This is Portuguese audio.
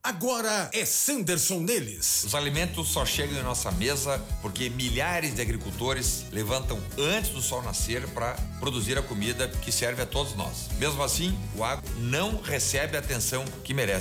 Agora é Sanderson neles. Os alimentos só chegam em nossa mesa porque milhares de agricultores levantam antes do sol nascer para produzir a comida que serve a todos nós. Mesmo assim, o agro não recebe a atenção que merece.